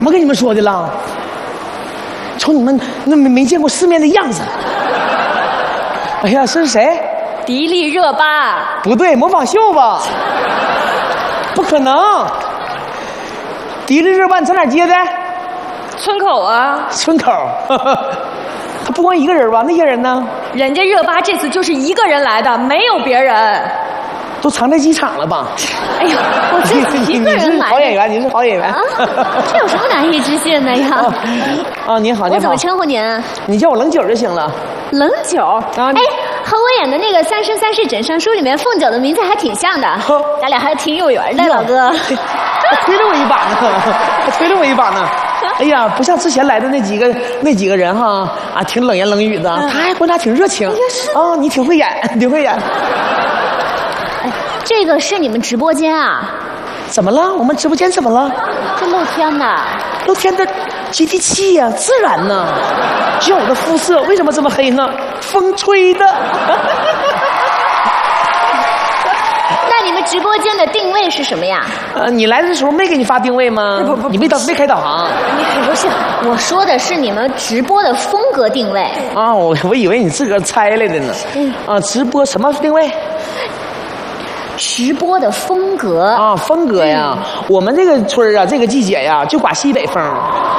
怎么跟你们说的了？瞅你们那没见过世面的样子。哎呀，这是谁？ 迪丽热巴。 不对，模仿秀吧？不可能。迪丽热巴你从哪儿接的？ 村口啊。 村口。他不光一个人吧？那些人呢？ 人家热巴这次就是一个人来的，没有别人。 都藏在机场了吧？ 哎呀，我自己一个人来。 好演员，你是好演员。 这有什么难以置信的呀？ 您好，您好。 我怎么称呼您？ 你叫我冷九就行了。 冷九。哎，和我演的那个《三生三世枕上书》里面凤九的名字还挺像的，咱俩还挺有缘的，老哥。 他推了我一把呢，他推了我一把呢。哎呀，不像之前来的那几个人哈挺冷言冷语的，他还观察挺热情。你挺会演，挺会演。 哎，这个是你们直播间啊？ 怎么了？我们直播间怎么了？ 这露天的。露天的接地气呀，自然呢。就像我的肤色为什么这么黑呢？风吹的。 那你们直播间的定位是什么呀？ 你来的时候没给你发定位吗？不，你没开导航。 不是，我说的是你们直播的风格定位。 我以为你自个儿猜来的呢。直播什么定位？ 直播的风格风格呀，我们这个村啊，这个季节呀，就刮西北风，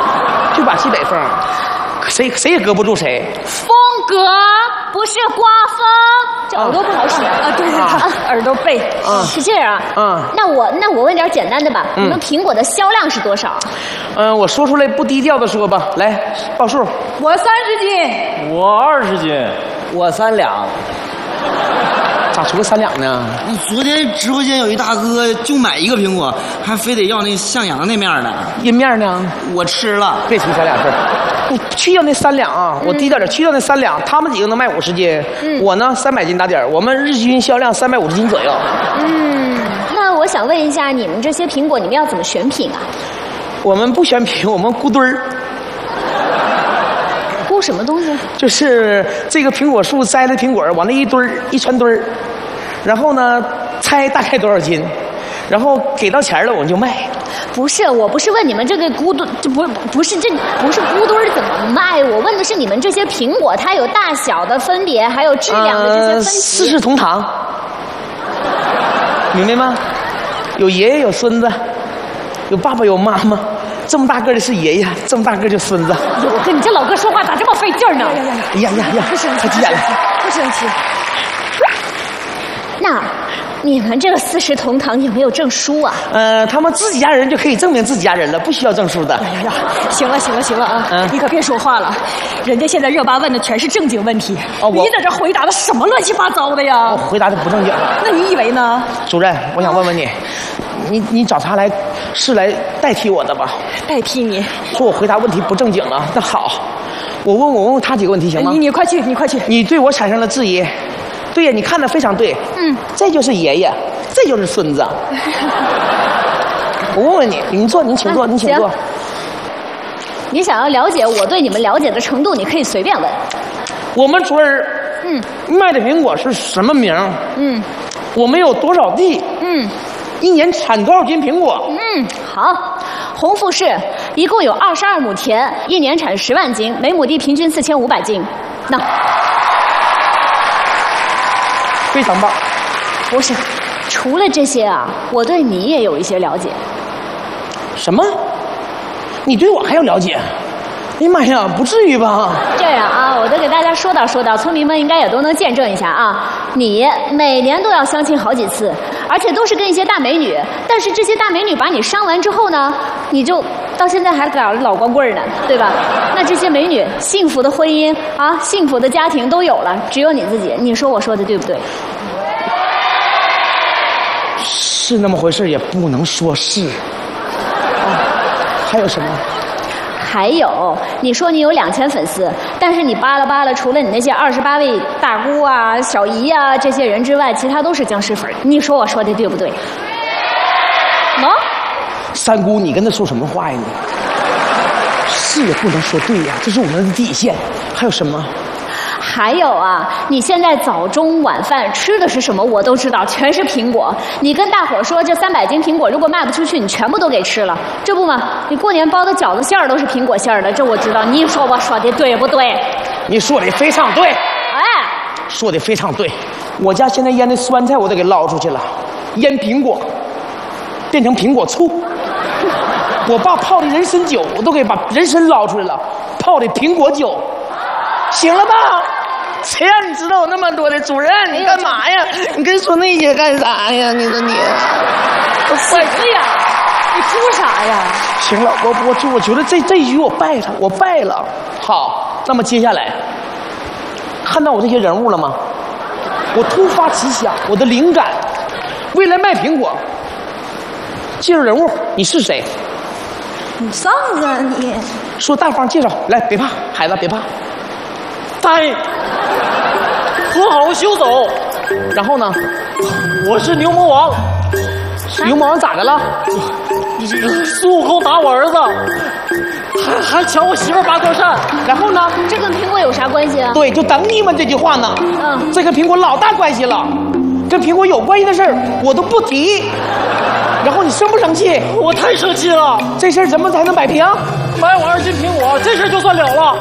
谁也搁不住谁。 风格不是刮风，这耳朵不好使啊！对，耳朵背是这样啊。那我问点简单的吧，你们苹果的销量是多少？ 我说出来不低调的说吧，来报数。 我30斤， 我20斤， 我3两。 咋出个3两呢？ 昨天直播间有一大哥就买一个苹果，还非得要那向阳那面的。 阴面呢？ 我吃了。 别提3两事儿，你去掉那3两啊！我低调点，去掉那3两，他们几个能卖50斤，我呢300斤打底儿，我们日均销量350斤左右。 那我想问一下，你们这些苹果你们要怎么选品啊？ 我们不选品，我们估堆儿。 估什么东西？ 就是这个苹果树摘了苹果往那一串堆儿，然后呢猜大概多少斤，然后给到钱了我们就卖。 不是，我不是问你们这个估堆，这不是估堆怎么卖，我问的是你们这些苹果它有大小的分别，还有质量的这些分析。 四世同堂，明白吗？有爷爷有孙子，有爸爸有妈妈。这么大个的是爷爷，这么大个就孙子。 我跟你这老哥说话咋这么费劲呢？ 哎呀， 不生气， 太急眼了， 不生气。那你们这个4世同堂有没有证书啊？ 他们自己家人就可以证明自己家人了，不需要证书的。 哎呀，行了啊！你可别说话了，人家现在热巴问的全是正经问题，你在这回答的什么乱七八糟的呀？ 我回答的不正经。 那你以为呢？ 主任，我想问问你，你找他来是来代替我的吧？ 代替你？ 说我回答问题不正经啊？那好，我问他几个问题行吗？ 你快去！ 你对我产生了质疑。对呀，你看的非常对。这就是爷爷，这就是孙子。我问问你，您请坐。 你想要了解我对你们了解的程度，你可以随便问。 我们村儿，卖的苹果是什么名？我们有多少地？一年产多少斤苹果？ 好，红富市一共有22亩田，一年产10万斤，每亩地平均4500斤。那非常棒。 不是，除了这些啊，我对你也有一些了解。 什么？你对我还要了解？哎呀妈呀，不至于吧？ 这样啊，我都给大家说道，村民们应该也都能见证一下啊。你每年都要相亲好几次，而且都是跟一些大美女，但是这些大美女把你伤完之后呢，你就到现在还搞老光棍呢，对吧？那这些美女幸福的婚姻啊，幸福的家庭都有了，只有你自己，你说我说的对不对？ 是那么回事，也不能说是。还有什么？ 还有，你说你有2000粉丝，但是你扒拉，除了你那些28位大姑啊、小姨啊这些人之外，其他都是僵尸粉。你说我说的对不对？ 三姑，你跟他说什么话呀你？是也不能说对呀，这是我们的底线。还有什么？ 还有啊，你现在早中晚饭吃的是什么，我都知道，全是苹果。你跟大伙儿说，这300斤苹果如果卖不出去，你全部都给吃了，这不嘛？你过年包的饺子馅儿都是苹果馅儿的，这我知道。你说我说的对不对？ 你说的非常对， 哎， 说的非常对。我家现在腌的酸菜我都给捞出去了，腌苹果变成苹果醋。我爸泡的人参酒，我都给把人参捞出来了，泡的苹果酒，行了吧？谁让你知道我那么多的？主任，你干嘛呀？你跟说那些干啥呀？你说你， 什么呀？你说啥呀？ 行了，我觉得这一局我败了，我败了。好，那么接下来，看到我这些人物了吗？我突发奇想，我的灵感，未来卖苹果，介绍人物，你是谁？ 你上啊你！ 说大方介绍，来，别怕，孩子别怕。 大爷，和好休走。 然后呢？ 我是牛魔王。 牛魔王咋的了？ 孙悟空打我儿子，还抢我媳妇8块扇。 然后呢？ 这跟苹果有啥关系啊？ 对，就等你们这句话呢。这跟苹果老大关系了，跟苹果有关系的事儿我都不提。然后你生不生气？ 我太生气了。 这事儿怎么才能摆平？ 买我2斤苹果，这事儿就算了了。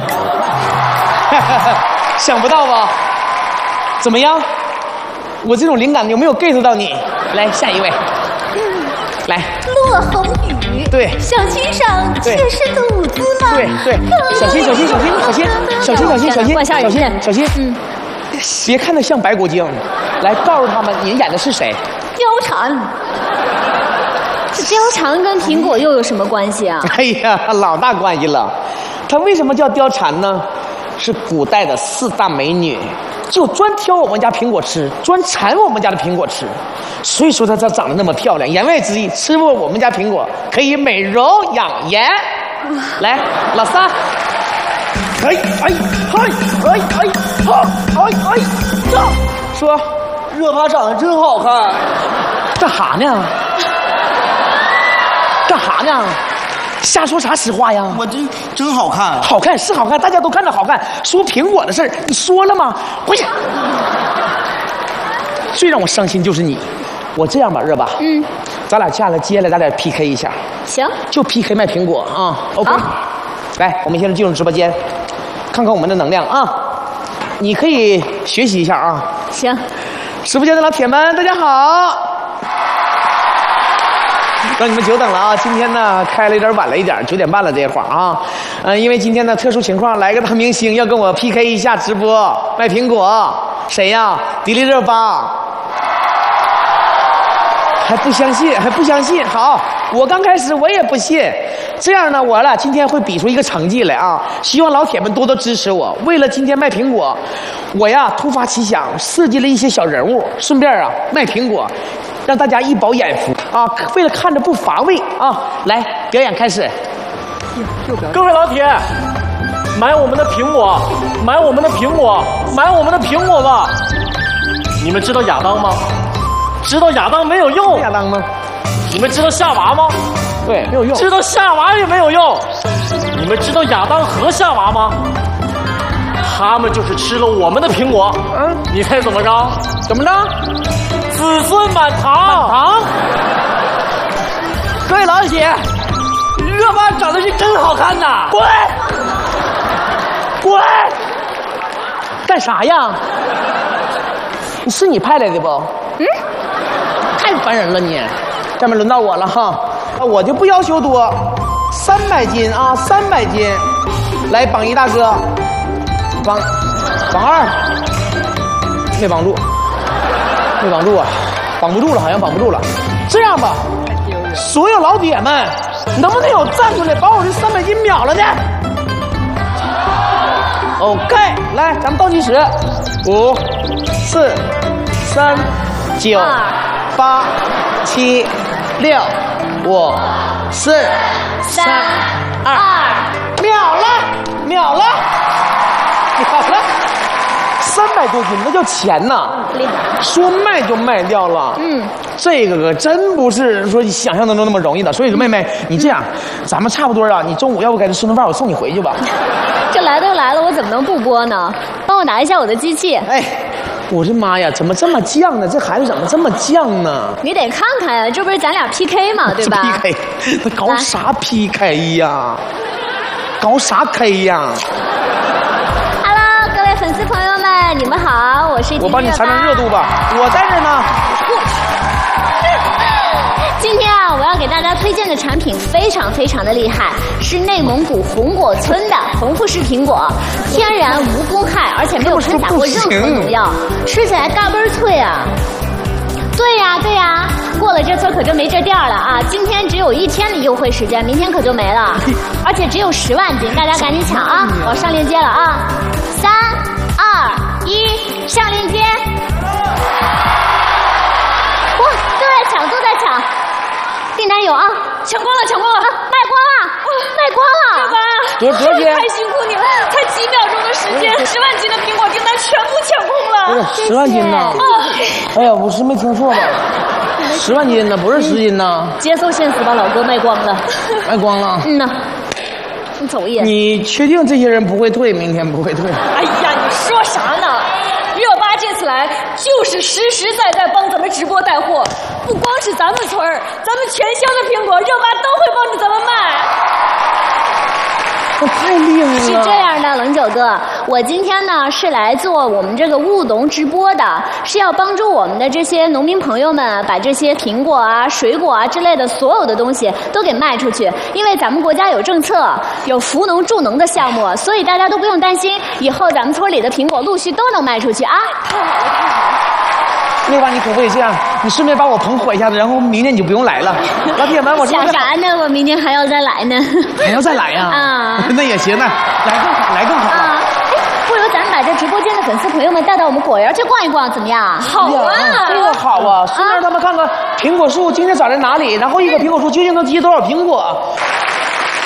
想不到吧？怎么样？我这种灵感有没有 get 到你？来，下一位。来， 落红雨。 对， 小心上却是肚子嘛。 对，小心，小心，小心，小心，小心，小心，小心，小心，小心。别看他像白骨精。来，告诉他们，你演的是谁？ 貂蝉。 这貂蝉跟苹果又有什么关系啊？ 哎呀，老大关系了。她为什么叫貂蝉呢？是古代的4大美女，就专挑我们家苹果吃，专馋我们家的苹果吃，所以说她才长得那么漂亮。言外之意，吃过我们家苹果可以美容养颜。来，老三，说， 热巴长得真好看。 干哈呢？干哈呢？瞎说啥实话呀？ 我这真好看， 好看是好看，大家都看着好看。说苹果的事儿，你说了吗？回去。最让我伤心就是你。我这样吧，热巴，咱俩接下来咱俩 PK 一下。 行， 就 PK 卖苹果啊。OK，来，我们现在进入直播间，看看我们的能量啊。你可以学习一下啊。 行。 直播间的老铁们，大家好。让你们久等了啊！今天呢开了有点晚了一点，9点半了这会儿啊。因为今天呢特殊情况，来个大明星要跟我 PK 一下直播卖苹果，谁呀？迪丽热巴。还不相信？好，我刚开始我也不信。这样呢，我俩今天会比出一个成绩来啊！希望老铁们多多支持我。为了今天卖苹果，我呀突发奇想，设计了一些小人物，顺便啊卖苹果。让大家一饱眼福啊！为了看着不乏味啊，来表演开始。 各位老铁，买我们的苹果，买我们的苹果，买我们的苹果吧！你们知道亚当吗？知道亚当没有用。 亚当吗？ 你们知道夏娃吗？ 对，没有用。 知道夏娃也没有用。你们知道亚当和夏娃吗？他们就是吃了我们的苹果。你猜怎么着？ 怎么着？ 子孙满堂。 各位老铁，热巴长得是真好看呐！滚！干啥呀？是你派来的不？太烦人了你！下面轮到我了哈，我就不要求多，300斤啊，300斤。来，榜1大哥，榜2，没绑住。没绑住啊，绑不住了，好像绑不住了。这样吧，所有老铁们，能不能有站出来把我这300斤秒了的 ？OK， 来，咱们倒计时，5、4、3、9、8、7、6、5、4、3、2，秒了，300多斤，那叫钱呐！说卖就卖掉了。这个可真不是说想象当中那么容易的。所以说，妹妹，你这样，咱们差不多啊，你中午要不该吃顿饭，我送你回去吧。 这来都来了，我怎么能不播呢？包帮我拿一下我的机器。 哎，我的妈呀，怎么这么犟呢？这孩子怎么这么犟呢？ 你得看看呀，这不是咱俩 PK 嘛，对吧 ？PK， 他搞啥 PK 呀？搞啥 K 呀 ？Hello， 各位粉丝朋友们，你们好，我是我帮你传传热度吧，我在这呢。 今天啊，我要给大家推荐的产品非常非常的厉害，是内蒙古红果村的红富士苹果，天然无公害，而且没有喷洒过任何农药，吃起来嘎嘣脆啊！对呀对呀，过了这村可就没这店了啊！今天只有1天的优惠时间，明天可就没了，而且只有10万斤，大家赶紧抢啊！我上链接了啊！3、2、1，上链接！哇，都在抢，都在抢！订单有啊，抢光了，抢光了，卖光了，卖光了！ 爸爸， 多少钱？ 太辛苦你了，才几秒钟的时间，10万斤的苹果订单全部抢空了。 10万斤呢？哎呀，我是没听错吧？10万斤呢，不是10斤呢？ 接受现实吧，老哥，卖光了， 卖光了。 嗯呐，你走也。 你确定这些人不会退？明天不会退？ 哎呀，你说啥呢？热巴这次来就是实实在在帮咱们直播带货，不光是咱们村儿，咱们全乡的苹果，热巴都会帮着咱们卖。 这太厉害了！ 是这样的，冷九哥，我今天呢是来做我们这个务农直播的，是要帮助我们的这些农民朋友们把这些苹果啊、水果啊之类的所有的东西都给卖出去。因为咱们国家有政策，有扶农助农的项目，所以大家都不用担心，以后咱们村里的苹果陆续都能卖出去啊！太好了，太好了！ 六爸，你可不可以这样？你顺便把我捧火一下子，然后明天你就不用来了。老铁们，我想啥呢？我明天还要再来呢。 还要再来呀？ 啊， 那也行，那来更好，来更好了。 啊，哎，不如咱们把这直播间的粉丝朋友们带到我们果园去逛一逛，怎么样？ 好啊， 这个好啊，顺便让他们看看苹果树今天长在哪里，然后一棵苹果树究竟能结多少苹果。